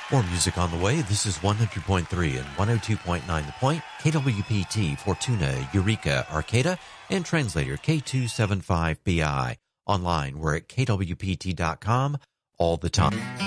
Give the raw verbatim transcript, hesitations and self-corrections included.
More music on the way. This is one hundred point three and one oh two point nine The Point, K W P T, Fortuna, Eureka, Arcata, and translator K two seventy-five B I. Online, we're at K W P T dot com all the time.